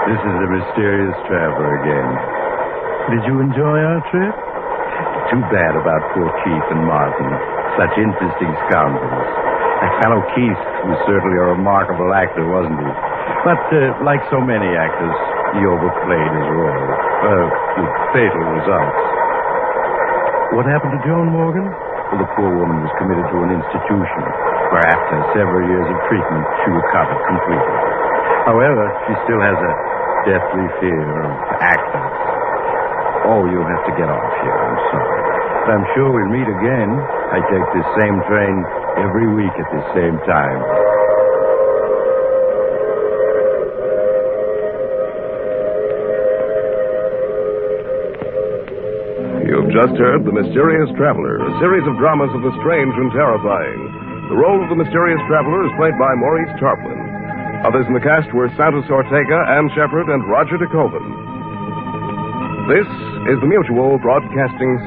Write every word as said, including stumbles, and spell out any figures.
This is the mysterious traveler again. Did you enjoy our trip? Too bad about poor Keith and Martin. Such interesting scoundrels. That fellow Keith was certainly a remarkable actor, wasn't he? But, uh, like so many actors, he overplayed his role. Uh, with fatal results. What happened to Joan Morgan? Well, the poor woman was committed to an institution where after several years of treatment, she recovered completely. However, she still has a deathly fear of actors. Oh, you'll have to get off here. I'm sorry. But I'm sure we'll meet again. I take this same train every week at the same time. You've just heard The Mysterious Traveler, a series of dramas of the strange and terrifying. The role of the mysterious traveler is played by Maurice Tarplin. Others in the cast were Santos Ortega, Ann Shepard, and Roger DeKoven. This is the Mutual Broadcasting System.